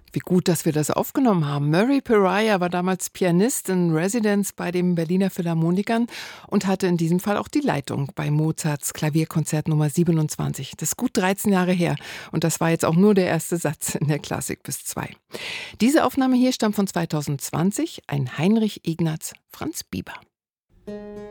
Wie gut, dass wir das aufgenommen haben. Murray Pariah war damals Pianist in Residence bei den Berliner Philharmonikern und hatte in diesem Fall auch die Leitung bei Mozarts Klavierkonzert Nummer 27. Das ist gut 13 Jahre her und das war jetzt auch nur der erste Satz in der Klassik bis 2. Diese Aufnahme hier stammt von 2020, ein Heinrich Ignaz Franz Bieber.